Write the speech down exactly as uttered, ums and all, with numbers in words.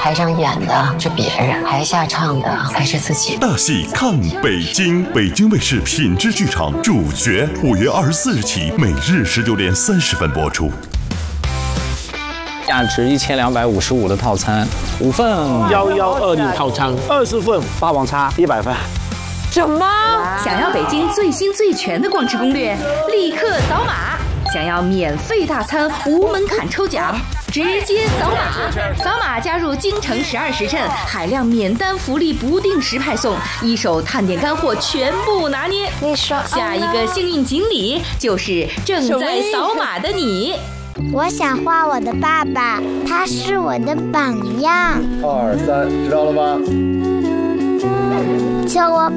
台上演的是别人，台下唱的还是自己。 大戏看北京，北京卫视品质剧场主角，五月二十四日起，每日十九点三十分播出。 价值一千两百五十五的套餐，五份幺幺二零套餐，二十份霸王餐一百份。 什么？ 想要北京最新最全的逛吃攻略，立刻扫码！想要免费大餐无门槛抽奖，直接扫码！扫码加入京城十二时辰，海量免单福利不定时派送，一手探店干货全部拿捏。 你说下一个幸运锦鲤就是正在扫码的你。 我想画我的爸爸，他是我的榜样。 二三，知道了吗？ 叫我